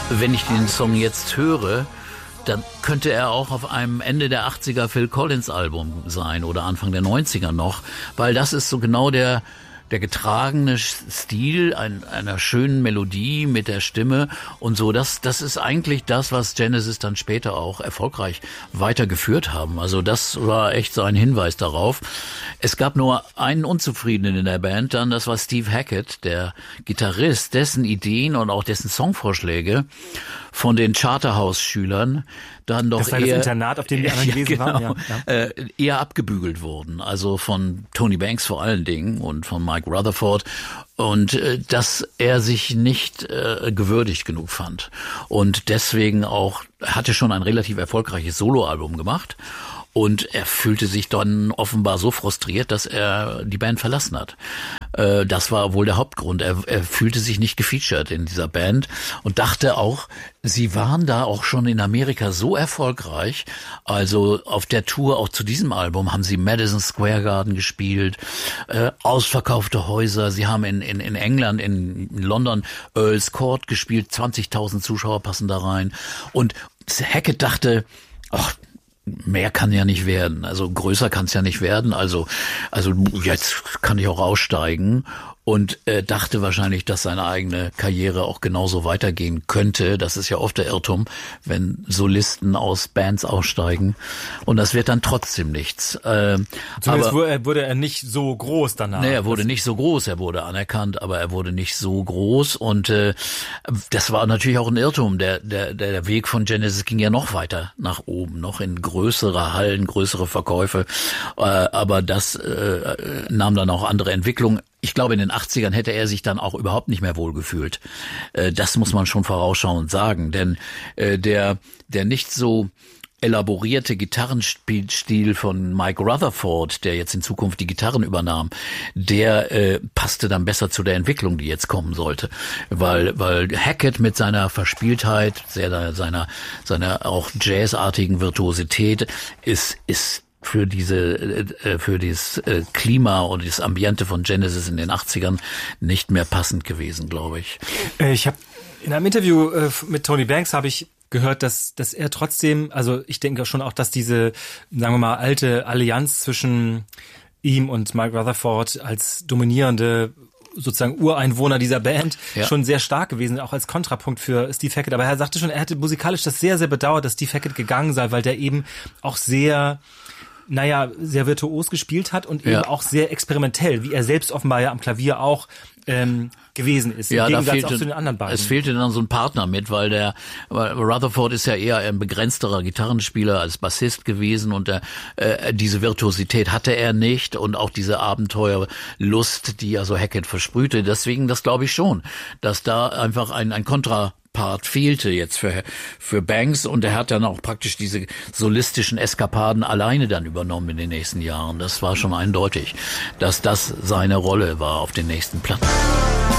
Wenn ich den Song jetzt höre, dann könnte er auch auf einem Ende der 80er Phil Collins Album sein oder Anfang der 90er noch, weil das ist so genau der getragene Stil einer schönen Melodie mit der Stimme und so. Das ist eigentlich das, was Genesis dann später auch erfolgreich weitergeführt haben. Also das war echt so ein Hinweis darauf. Es gab nur einen Unzufriedenen in der Band dann, das war Steve Hackett, der Gitarrist, dessen Ideen und auch dessen Songvorschläge von den Charterhouse-Schülern dann doch das war eher das Internat, auf dem die anderen gewesen waren. Ja. Eher abgebügelt wurden. Also von Tony Banks vor allen Dingen und von Mike Rutherford. Und dass er sich nicht gewürdigt genug fand. Und deswegen auch, hatte schon ein relativ erfolgreiches Soloalbum gemacht. Und er fühlte sich dann offenbar so frustriert, dass er die Band verlassen hat. Das war wohl der Hauptgrund. Er fühlte sich nicht gefeatured in dieser Band und dachte auch, sie waren da auch schon in Amerika so erfolgreich. Also auf der Tour, auch zu diesem Album, haben sie Madison Square Garden gespielt, ausverkaufte Häuser. Sie haben in England, in London Earl's Court gespielt, 20.000 Zuschauer passen da rein. Und Hackett dachte, ach, mehr kann ja nicht werden, also größer kann es ja nicht werden, also jetzt kann ich auch aussteigen und dachte wahrscheinlich, dass seine eigene Karriere auch genauso weitergehen könnte. Das ist ja oft der Irrtum, wenn Solisten aus Bands aussteigen und das wird dann trotzdem nichts. Zumindest wurde er nicht so groß danach. Nee, er wurde nicht so groß, er wurde anerkannt, aber er wurde nicht so groß und das war natürlich auch ein Irrtum. Der Weg von Genesis ging ja noch weiter nach oben, noch in größere Hallen, größere Verkäufe, aber das nahm dann auch andere Entwicklungen. Ich glaube, in den 80ern hätte er sich dann auch überhaupt nicht mehr wohlgefühlt. Das muss man schon vorausschauend sagen, denn der nicht so elaborierte Gitarrenstil von Mike Rutherford, der jetzt in Zukunft die Gitarren übernahm, der passte dann besser zu der Entwicklung, die jetzt kommen sollte, weil Hackett mit seiner Verspieltheit, seiner auch jazzartigen Virtuosität ist für dieses Klima und das Ambiente von Genesis in den 80ern nicht mehr passend gewesen, glaube ich. Ich habe in einem Interview mit Tony Banks habe ich gehört, dass er trotzdem, also ich denke schon auch, dass diese, sagen wir mal, alte Allianz zwischen ihm und Mike Rutherford als dominierende sozusagen Ureinwohner dieser Band schon sehr stark gewesen, auch als Kontrapunkt für Steve Hackett. Aber er sagte schon, er hätte musikalisch das sehr, sehr bedauert, dass Steve Hackett gegangen sei, weil der eben auch sehr virtuos gespielt hat und eben auch sehr experimentell, wie er selbst offenbar ja am Klavier auch gewesen ist, im Gegensatz auch zu den anderen beiden. Es fehlte dann so ein Partner mit, weil Rutherford ist ja eher ein begrenzterer Gitarrenspieler als Bassist gewesen und diese Virtuosität hatte er nicht und auch diese Abenteuerlust, die ja so Hackett versprühte. Deswegen, das glaube ich schon, dass da einfach ein Kontrapart fehlte jetzt für Banks und er hat dann auch praktisch diese solistischen Eskapaden alleine dann übernommen in den nächsten Jahren. Das war schon eindeutig, dass das seine Rolle war auf den nächsten Platten.